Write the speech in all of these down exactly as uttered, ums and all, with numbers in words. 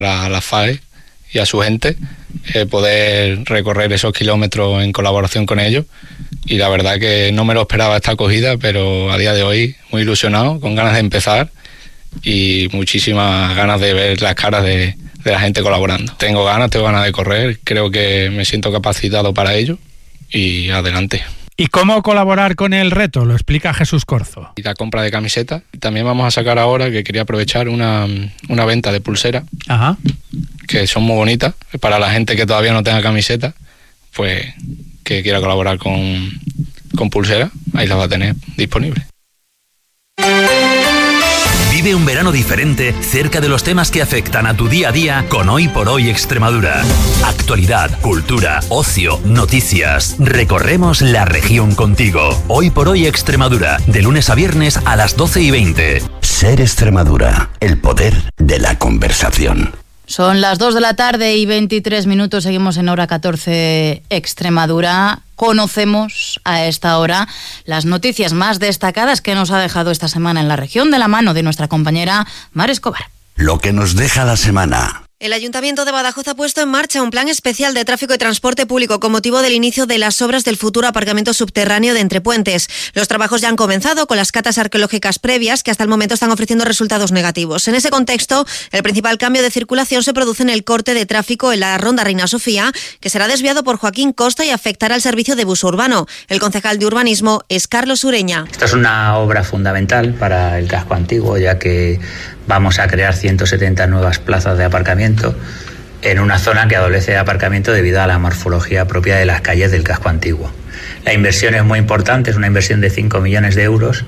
a la F A E y a su gente, eh, poder recorrer esos kilómetros en colaboración con ellos, y la verdad que no me lo esperaba esta acogida, pero a día de hoy muy ilusionado, con ganas de empezar y muchísimas ganas de ver las caras de, de la gente colaborando. Tengo ganas, tengo ganas de correr, creo que me siento capacitado para ello y adelante. ¿Y cómo colaborar con el reto? Lo explica Jesús Corzo. Y la compra de camisetas. También vamos a sacar ahora, que quería aprovechar, una, una venta de pulseras. Ajá. Que son muy bonitas. Para la gente que todavía no tenga camiseta, pues que quiera colaborar con, con pulseras, ahí las va a tener disponibles. Vive un verano diferente cerca de los temas que afectan a tu día a día con Hoy por Hoy Extremadura. Actualidad, cultura, ocio, noticias. Recorremos la región contigo. Hoy por Hoy Extremadura, de lunes a viernes a las doce y veinte. Ser Extremadura, el poder de la conversación. Son las dos de la tarde y veintitrés minutos, seguimos en Hora catorce Extremadura. Conocemos a esta hora las noticias más destacadas que nos ha dejado esta semana en la región, de la mano de nuestra compañera Mar Escobar. Lo que nos deja la semana. El Ayuntamiento de Badajoz ha puesto en marcha un plan especial de tráfico y transporte público con motivo del inicio de las obras del futuro aparcamiento subterráneo de Entrepuentes. Los trabajos ya han comenzado con las catas arqueológicas previas que hasta el momento están ofreciendo resultados negativos. En ese contexto, el principal cambio de circulación se produce en el corte de tráfico en la Ronda Reina Sofía, que será desviado por Joaquín Costa y afectará al servicio de bus urbano. El concejal de urbanismo es Carlos Ureña. Esta es una obra fundamental para el casco antiguo, ya que vamos a crear ciento setenta nuevas plazas de aparcamiento en una zona que adolece de aparcamiento debido a la morfología propia de las calles del casco antiguo. La inversión es muy importante, es una inversión de cinco millones de euros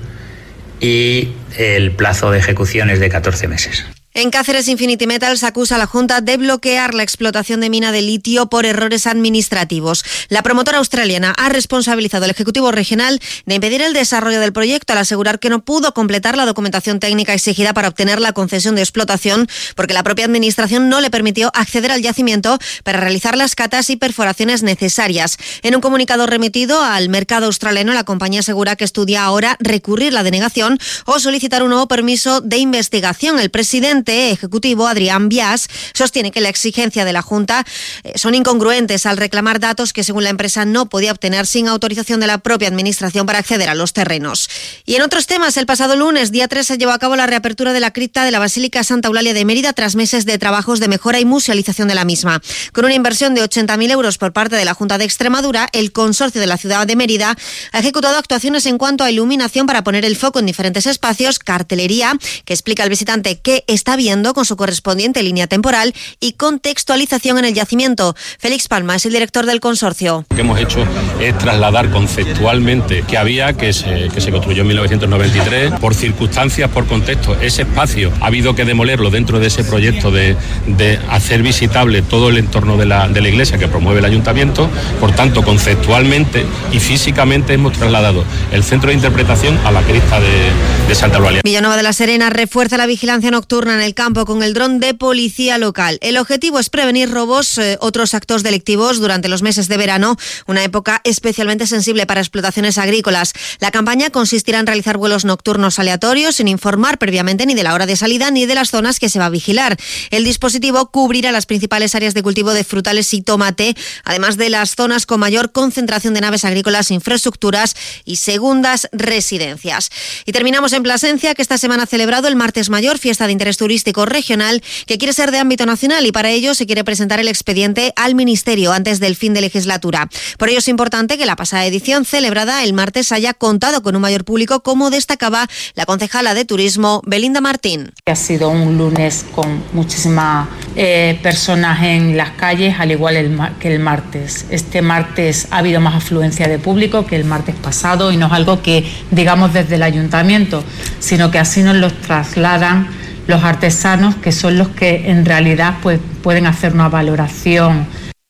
y el plazo de ejecución es de catorce meses. En Cáceres, Infinity Metals acusa a la Junta de bloquear la explotación de mina de litio por errores administrativos. La promotora australiana ha responsabilizado al Ejecutivo Regional de impedir el desarrollo del proyecto al asegurar que no pudo completar la documentación técnica exigida para obtener la concesión de explotación, porque la propia Administración no le permitió acceder al yacimiento para realizar las catas y perforaciones necesarias. En un comunicado remitido al mercado australiano, la compañía asegura que estudia ahora recurrir la denegación o solicitar un nuevo permiso de investigación. El presidente ejecutivo, Adrián Bias, sostiene que la exigencia de la Junta eh, son incongruentes al reclamar datos que, según la empresa, no podía obtener sin autorización de la propia Administración para acceder a los terrenos. Y en otros temas, el pasado lunes, día tres, se llevó a cabo la reapertura de la cripta de la Basílica Santa Eulalia de Mérida tras meses de trabajos de mejora y musealización de la misma. Con una inversión de ochenta mil euros por parte de la Junta de Extremadura, el consorcio de la ciudad de Mérida ha ejecutado actuaciones en cuanto a iluminación para poner el foco en diferentes espacios, cartelería que explica al visitante qué está viendo con su correspondiente línea temporal y contextualización en el yacimiento. Félix Palma es el director del consorcio. Lo que hemos hecho es trasladar conceptualmente que había, que se, que se construyó en mil novecientos noventa y tres, por circunstancias, por contexto, ese espacio ha habido que demolerlo dentro de ese proyecto de, de hacer visitable todo el entorno de la, de la iglesia que promueve el ayuntamiento. Por tanto, conceptualmente y físicamente hemos trasladado el centro de interpretación a la cripta de, de Santa Eulalia. Villanueva de la Serena refuerza la vigilancia nocturna en el campo con el dron de policía local. El objetivo es prevenir robos, eh, otros actos delictivos durante los meses de verano, una época especialmente sensible para explotaciones agrícolas. La campaña consistirá en realizar vuelos nocturnos aleatorios sin informar previamente ni de la hora de salida ni de las zonas que se va a vigilar. El dispositivo cubrirá las principales áreas de cultivo de frutales y tomate, además de las zonas con mayor concentración de naves agrícolas, infraestructuras y segundas residencias. Y terminamos en Plasencia, que esta semana ha celebrado el Martes Mayor, fiesta de interés turístico regional que quiere ser de ámbito nacional, y para ello se quiere presentar el expediente al Ministerio antes del fin de legislatura. Por ello es importante que la pasada edición celebrada el martes haya contado con un mayor público, como destacaba la concejala de Turismo, Belinda Martín. Ha sido un lunes con muchísimas eh, personas en las calles, al igual el, que el martes. Este martes ha habido más afluencia de público que el martes pasado, y no es algo que digamos desde el ayuntamiento, sino que así nos lo trasladan los artesanos, que son los que en realidad pues, pueden hacer una valoración.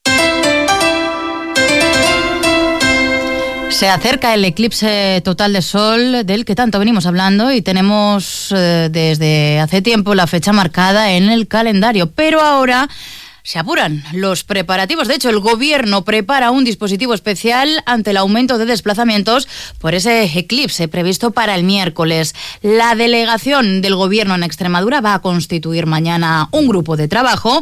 Se acerca el eclipse total de sol del que tanto venimos hablando, y tenemos eh, desde hace tiempo la fecha marcada en el calendario, pero ahora Se apuran los preparativos. De hecho, el Gobierno prepara un dispositivo especial ante el aumento de desplazamientos por ese eclipse previsto para el miércoles. La delegación del Gobierno en Extremadura va a constituir mañana un grupo de trabajo